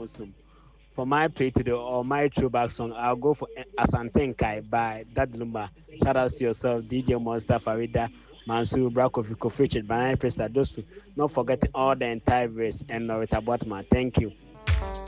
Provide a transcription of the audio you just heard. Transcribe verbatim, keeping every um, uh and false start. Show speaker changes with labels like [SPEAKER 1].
[SPEAKER 1] Bonsum. For my play today or my throwback song, I'll go for Asante Nkai by Dadlumba. Shout out to yourself, D J Monster, Farida, Mansour, Brakovic, Richard, Banana Presta, those two. Not forgetting all the entire race and Norita Botman. Thank you.